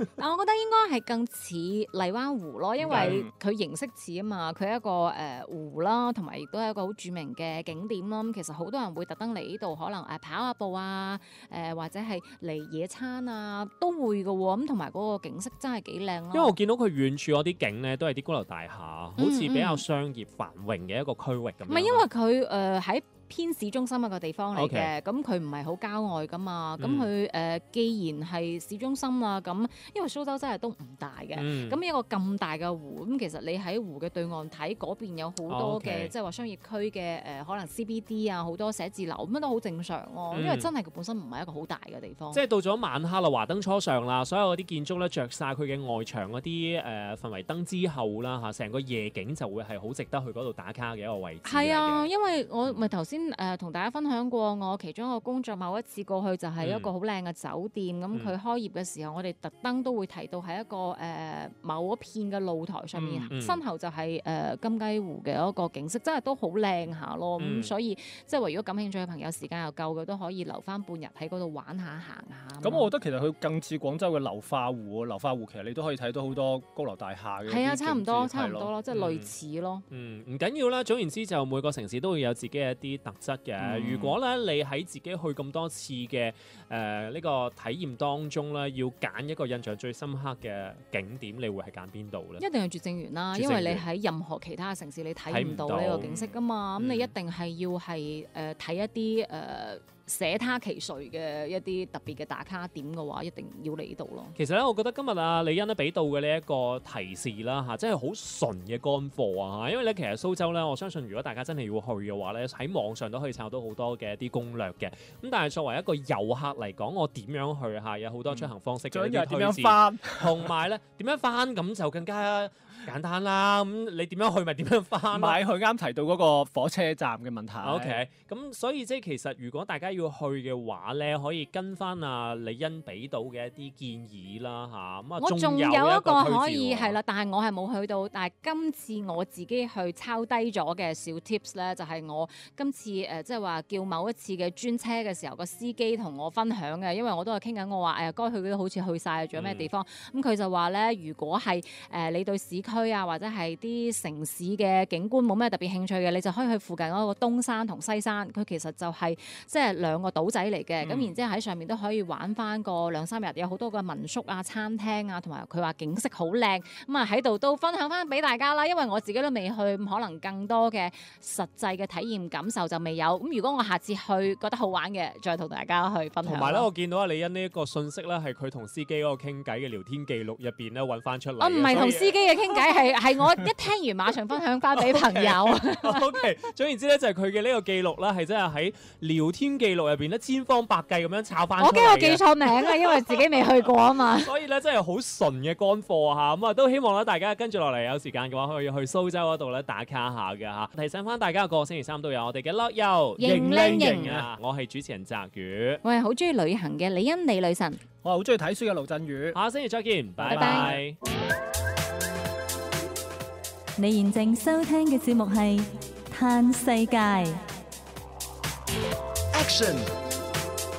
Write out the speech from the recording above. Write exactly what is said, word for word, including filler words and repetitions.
但我覺得應該係更似荔灣湖咯，因為佢形式似啊嘛，佢係一個誒、呃、湖啦，同埋亦都係一個好著名嘅景點啦。咁其實好多人會特登嚟呢度，可能誒跑下步啊，誒、呃、或者係嚟野餐啊，都會嘅喎。咁同埋嗰個景色真係幾靚咯。 因為我見到佢遠處嗰啲景咧，都係啲高樓大廈，好似比較商業繁榮嘅一個區域咁樣。 唔係、嗯嗯、因為佢誒喺偏市中心一個地方嚟嘅，咁佢唔係好郊外噶嘛，咁佢誒既然係市中心啦，咁因為蘇州真係都唔大嘅，咁、嗯、一個咁大嘅湖，咁其實你喺湖嘅對岸睇嗰邊有好多嘅，即係話商業區嘅誒，可能 C B D 啊，好多寫字樓咁都好正常咯、啊，嗯、因為真係佢本身唔係一個好大嘅地方。即係到咗晚黑啦，華燈初上啦，所有嗰啲建築咧着晒佢嘅外牆嗰啲誒氛圍燈之後啦嚇，成個夜景就會係好值得去嗰度打卡嘅一個位置。 係啊，因為我咪頭先誒同大家分享過，我其中一個工作某一次過去就係一個好靚嘅酒店，咁佢、嗯、開業嘅時候，我哋特登都會提到喺一個誒、呃、某一片嘅露台上面，嗯、身後就係、是、誒、呃、金雞湖嘅一個景色，真係都好靚下咯。咁、嗯、所以即係話如果感興趣嘅朋友，時間又夠嘅，都可以留翻半日喺嗰度玩下行下。 咁我覺得其實佢更似廣州嘅流化湖，流化湖其實你都可以睇到好多高樓大廈嘅。 係啊，差唔多，差唔多咯，即係類似咯。 嗯，唔緊要啦。總言之，就每個城市都會有自己嘅一啲特質嘅。嗯如果咧你喺自己去咁多次嘅誒呢個體驗當中咧，要揀一個印象最深刻嘅景點，你會係揀邊度咧？ 一定係絕境園啦，因為你喺任何其他城市你睇唔到呢個景色噶嘛，咁、嗯、你一定係要係誒睇一啲誒。呃捨他其誰嘅一啲特別嘅打卡點嘅話，一定要嚟呢度咯。 其實咧，我覺得今日啊李欣咧俾到嘅呢一個提示啦嚇，真係好純嘅乾貨啊嚇！因為咧其實蘇州咧，我相信如果大家真係要去嘅話咧，喺網上都可以抄到好多嘅一啲攻略嘅。咁但係作為一個遊客嚟講，我點樣去嚇？有好多出行方式嘅一啲推薦，同埋咧點樣翻咁就更加簡單啦。咁你點樣去咪點樣翻？ 買佢啱提到嗰個火車站嘅問題。 OK，咁所以即係其實如果大家要去嘅話咧，可以跟翻阿李欣俾到嘅一啲建議啦嚇。咁啊， 我仲有一個可以係啦，但係我係冇去到，但係今次我自己去抄低咗嘅小 tips 咧，就係、是、我今次誒即係話叫某一次嘅專車嘅時候，個司機同我分享嘅，因為我都係傾緊我話誒該去嗰啲好似去晒，仲有咩地方？咁佢、嗯、就話咧，如果係誒、呃、你對市區啊或者係啲城市嘅景觀冇咩特別興趣嘅，你就可以去附近嗰個東山同西山，佢其實就係即係兩個島仔嚟嘅，咁、嗯、然之後喺上面都可以玩翻個兩三日，有好多個民宿啊、餐廳啊，同埋佢話景色好靚，咁啊喺度都分享翻俾大家啦。因為我自己都未去，可能更多嘅實際嘅體驗感受就未有。咁如果我下次去覺得好玩嘅，再同大家去分享。 同埋咧，我見到阿李欣呢一個信息咧，係佢同司機嗰個傾偈嘅聊天記錄入邊咧揾翻出嚟。 我唔係同司機嘅傾偈，係係我一聽完馬上分享翻俾朋友。 O K， 總言之咧，就係佢嘅呢個記錄啦，係真係喺聊天記錄入邊咧，千方百計咁樣抄翻。 我驚我記錯名啊，因為自己未去過啊嘛。 所以咧，真係好純嘅乾貨嚇，咁啊都希望咧大家跟住落嚟有時間嘅話，可以去蘇州嗰度咧打卡下嘅嚇。提醒翻大家，個個星期三都有我哋嘅樂遊型靚型啊！ 我係主持人澤宇， 我係好中意旅行嘅李欣李女神， 我係好中意睇書嘅盧振宇。 下星期再見，拜拜。 你現正收聽嘅節目係《嘆世界》。 Action